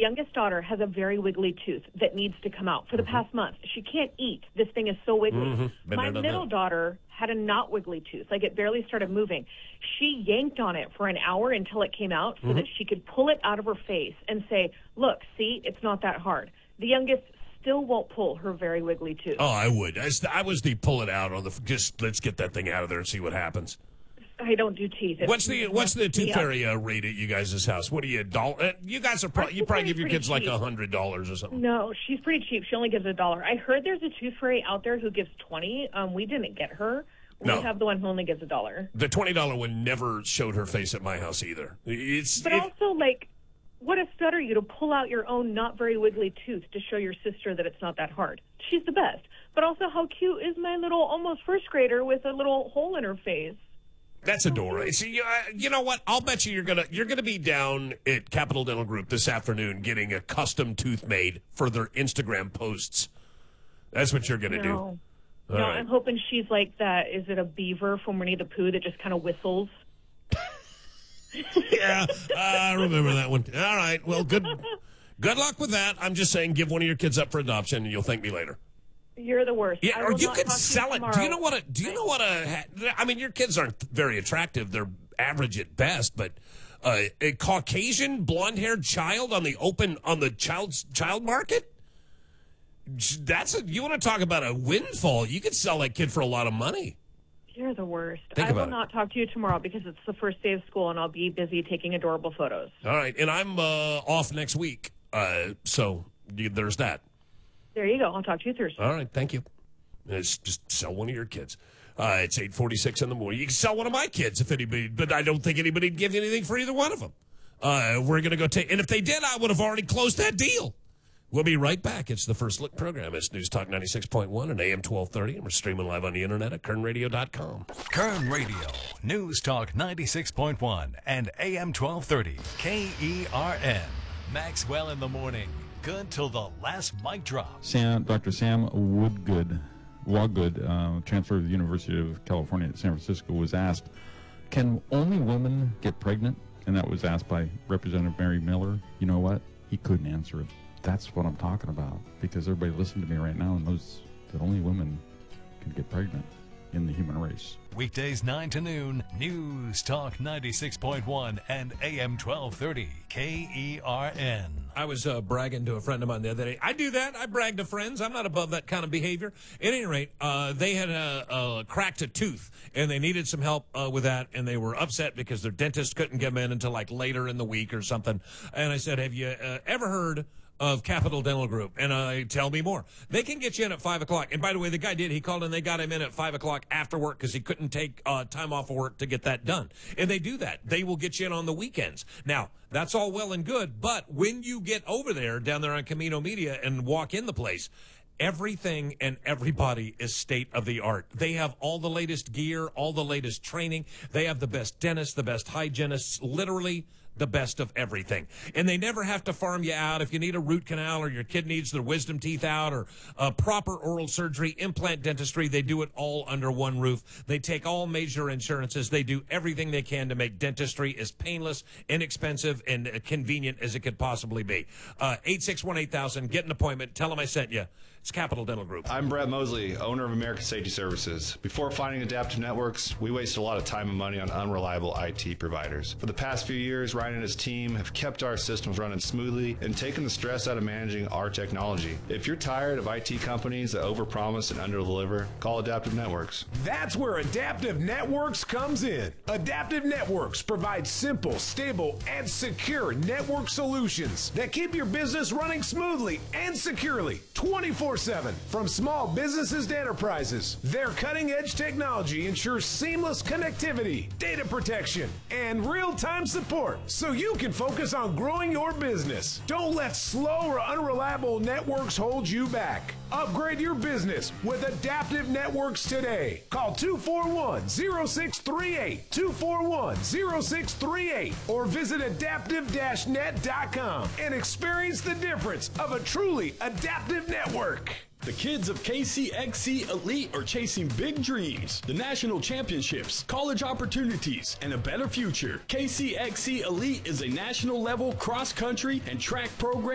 youngest daughter has a very wiggly tooth that needs to come out. For the past month, she can't eat. This thing is so wiggly. My middle daughter had a not wiggly tooth. Like, it barely started moving. She yanked on it for an hour until it came out so that she could pull it out of her face and say, look, see, it's not that hard. The youngest still won't pull her very wiggly tooth. Oh, I would. I was the pull it out on the just let's get that thing out of there and see what happens. I don't do teeth. What's the tooth fairy rate at you guys' house? What do you you guys are you probably give your kids like $100 or something. No, she's pretty cheap. She only gives $1. I heard there's a tooth fairy out there who gives $20. We didn't get her. We have the one who only gives $1. The $20 one never showed her face at my house either. Also, like, what a stutter you to pull out your own not very wiggly tooth to show your sister that it's not that hard. She's the best. But also, how cute is my little almost first grader with a little hole in her face? That's adorable. See, you know what? I'll bet you're gonna be down at Capital Dental Group this afternoon getting a custom tooth made for their Instagram posts. That's what you're gonna do. No, right. I'm hoping she's like that. Is it a beaver from Winnie the Pooh that just kind of whistles? Yeah, I remember that one. All right. Well, good luck with that. I'm just saying, give one of your kids up for adoption, and you'll thank me later. You're the worst. Yeah, or you could sell it. Do you know what I mean, your kids aren't very attractive. They're average at best, but a Caucasian blonde-haired child on the child market? You want to talk about a windfall. You could sell that kid for a lot of money. You're the worst. I will not talk to you tomorrow because it's the first day of school and I'll be busy taking adorable photos. All right, and I'm off next week, so there's that. There you go. I'll talk to you Thursday. All right. Thank you. Just sell one of your kids. It's 8:46 in the morning. You can sell one of my kids if anybody, but I don't think anybody'd give you anything for either one of them. We're going to go take, and if they did, I would have already closed that deal. We'll be right back. It's the First Look program. It's News Talk 96.1 and AM 1230, and we're streaming live on the internet at KernRadio.com. Kern Radio, News Talk 96.1 and AM 1230, KERN. Maxwell in the morning. Good till the last mic drop. Dr. Sam Woggood, transferred to the University of California at San Francisco, was asked, can only women get pregnant? And that was asked by Representative Mary Miller. You know what? He couldn't answer it. That's what I'm talking about, because everybody listening to me right now knows that only women can get pregnant in the human race. Weekdays 9 to noon, News Talk 96.1 and AM 1230, KERN. I was bragging to a friend of mine the other day. I do that. I brag to friends. I'm not above that kind of behavior. At any rate, they had cracked a tooth, and they needed some help with that, and they were upset because their dentist couldn't get them in until like later in the week or something. And I said, have you ever heard of Capital Dental Group? And tell me more. They can get you in at 5 o'clock. And by the way, the guy did. He called and they got him in at 5 o'clock after work because he couldn't take time off of work to get that done. And they do that. They will get you in on the weekends. Now, that's all well and good, but when you get over there, down there on Camino Media, and walk in the place, everything and everybody is state of the art. They have all the latest gear, all the latest training. They have the best dentists, the best hygienists, literally the best of everything. And they never have to farm you out. If you need a root canal or your kid needs their wisdom teeth out or proper oral surgery, implant dentistry, they do it all under one roof. They take all major insurances. They do everything they can to make dentistry as painless, inexpensive, and convenient as it could possibly be. 861-8000, get an appointment. Tell them I sent you. It's Capital Dental Group. I'm Brett Mosley, owner of American Safety Services. Before finding Adaptive Networks, we wasted a lot of time and money on unreliable IT providers. For the past few years, Ryan and his team have kept our systems running smoothly and taken the stress out of managing our technology. If you're tired of IT companies that overpromise and underdeliver, call Adaptive Networks. That's where Adaptive Networks comes in. Adaptive Networks provides simple, stable, and secure network solutions that keep your business running smoothly and securely 24/7. From small businesses to enterprises, their cutting-edge technology ensures seamless connectivity, data protection, and real-time support so you can focus on growing your business. Don't let slow or unreliable networks hold you back. Upgrade your business with Adaptive Networks today. Call 241-0638, 241-0638, or visit adaptive-net.com and experience the difference of a truly adaptive network. The kids of KCXC Elite are chasing big dreams, the national championships, college opportunities, and a better future. KCXC Elite is a national level cross-country and track program